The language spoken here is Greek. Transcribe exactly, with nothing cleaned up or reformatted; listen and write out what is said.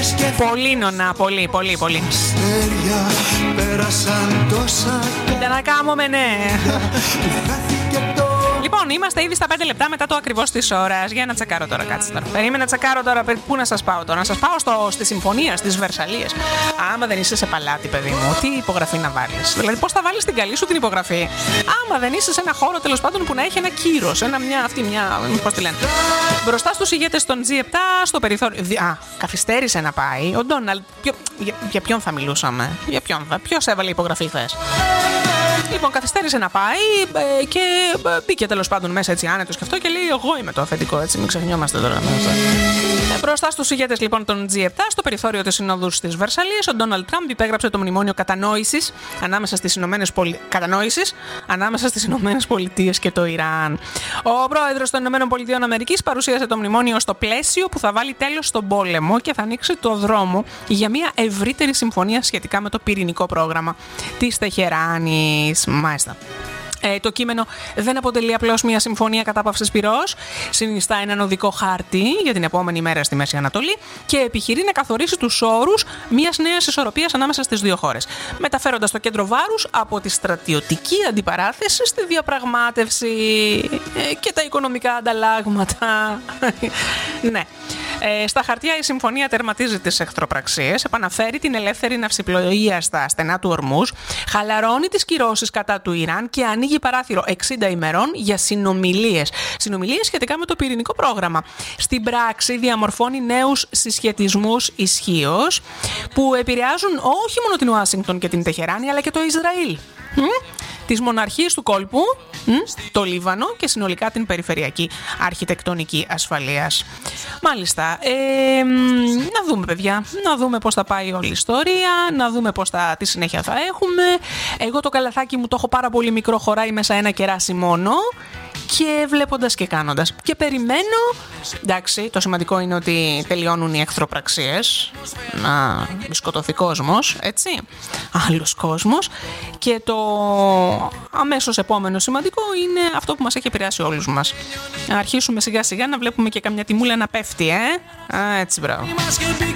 Πολύ νονά, πολύ, πολύ, πολύ. Για να κάνουμε, ναι. Λοιπόν, είμαστε ήδη στα πέντε λεπτά μετά το ακριβώς της ώρας. Για να τσεκάρω τώρα, κάτσε τώρα. Περίμενα να τσεκάρω τώρα. Πού να σας πάω τώρα? Να σας πάω στο, στη συμφωνία, στις Βερσαλίες. Άμα δεν είσαι σε παλάτι, παιδί μου, τι υπογραφή να βάλεις? Δηλαδή, πώς θα βάλεις την καλή σου την υπογραφή? Άμα δεν είσαι σε ένα χώρο τέλος πάντων που να έχει ένα κύρος, ένα μια, αυτή μια. Πώς τη λένε? Μπροστά στους ηγέτες των τζι επτά, στο περιθώριο. Α, καθυστέρησε να πάει. Ο Ντόναλντ. Ποιο... Για, για ποιον θα μιλούσαμε? Για ποιον θα? Ποιος έβαλε υπογραφή χθες? Λοιπόν, καθυστέρησε να πάει ε, και ε, μπήκε τέλος πάντων μέσα έτσι άνετος και αυτό και λέει: εγώ είμαι το αφεντικό, έτσι, μην ξεχνιόμαστε τώρα. Ε, μπροστά στους ηγέτες λοιπόν των τζι επτά, στο περιθώριο της Συνόδου στις Βερσαλίες, ο Ντόναλντ Τραμπ υπέγραψε το μνημόνιο κατανόησης ανάμεσα στις Ηνωμένες Πολι... κατανόησης ανάμεσα στις Ηνωμένες Πολιτείες και το Ιράν. Ο πρόεδρος των Ηνωμένων Πολιτειών Αμερικής παρουσίασε το μνημόνιο στο πλαίσιο που θα βάλει τέλος στον πόλεμο και θα ανοίξει το δρόμο για μια ευρύτερη συμφωνία σχετικά με το πυρηνικό πρόγραμμα της Τεχεράνης. Μάλιστα. Ε, το κείμενο δεν αποτελεί απλώς μια συμφωνία κατάπαυσης πυρός, συνιστά έναν οδικό χάρτη για την επόμενη μέρα στη Μέση Ανατολή και επιχειρεί να καθορίσει τους όρους μιας νέας ισορροπίας ανάμεσα στις δύο χώρες, μεταφέροντας το κέντρο βάρους από τη στρατιωτική αντιπαράθεση στη διαπραγμάτευση ε, και τα οικονομικά ανταλλάγματα. Ναι. Ε, στα χαρτιά η συμφωνία τερματίζει τις εχθροπραξίες, επαναφέρει την ελεύθερη ναυσιπλοεία στα στενά του Ορμούζ, χαλαρώνει τις κυρώσεις κατά του Ιράν και ανοίγει παράθυρο εξήντα ημερών για συνομιλίες. Συνομιλίες σχετικά με το πυρηνικό πρόγραμμα. Στην πράξη διαμορφώνει νέους συσχετισμούς ισχύως που επηρεάζουν όχι μόνο την Ουάσιγκτον και την Τεχεράνη αλλά και το Ισραήλ. Τις μοναρχίες του κόλπου, το Λίβανο και συνολικά την περιφερειακή αρχιτεκτονική ασφαλείας. Μάλιστα, ε, να δούμε παιδιά, να δούμε πώς θα πάει όλη η ιστορία, να δούμε πώς θα, τι συνέχεια θα έχουμε. Εγώ το καλαθάκι μου το έχω πάρα πολύ μικρό, χωράει μέσα ένα κεράσι μόνο. Και βλέποντας και κάνοντας. Και περιμένω, εντάξει, το σημαντικό είναι ότι τελειώνουν οι εχθροπραξίες, να σκοτωθεί κόσμος, έτσι, άλλος κόσμος. Και το αμέσως επόμενο σημαντικό είναι αυτό που μας έχει επηρεάσει όλους μας. Να αρχίσουμε σιγά σιγά να βλέπουμε και καμιά τιμούλα να πέφτει, ε. Α, έτσι, μπράβο.